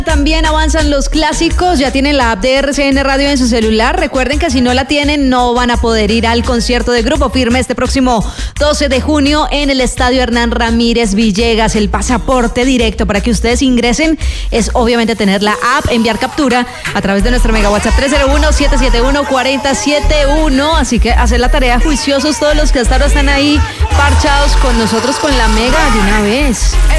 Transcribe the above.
También avanzan los clásicos, ya tienen la app de RCN Radio en su celular. Recuerden que si no la tienen no van a poder ir al concierto de Grupo Firme este próximo 12 de junio en el Estadio Hernán Ramírez Villegas. El pasaporte directo para que ustedes ingresen es obviamente tener la app, enviar captura a través de nuestro mega WhatsApp 301-771-4071. Así que hacer la tarea juiciosos todos los que hasta ahora están ahí parchados con nosotros con la mega de una vez.